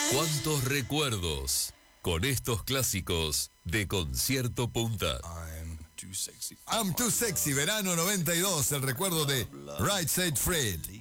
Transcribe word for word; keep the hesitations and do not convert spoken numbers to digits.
¿Cuántos recuerdos con estos clásicos de Concierto Punta? I'm Too Sexy, verano noventa y dos, el recuerdo de Right Said Fred.